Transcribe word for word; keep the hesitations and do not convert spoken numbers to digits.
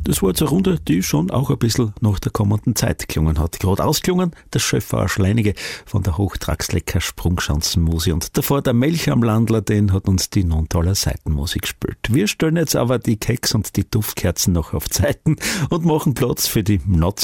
Das war jetzt eine Runde, die schon auch ein bisschen nach der kommenden Zeit gelungen hat. Gerade ausgelungen, der Schöffer Schleinige von der Hochtragslecker Sprungschanzenmusik. Und davor der Melch am Landler, den hat uns die Nontaler Seitenmusik gespielt. Wir stellen jetzt aber die Keks und die Duftkerzen noch auf Zeiten und machen Platz für die Nazi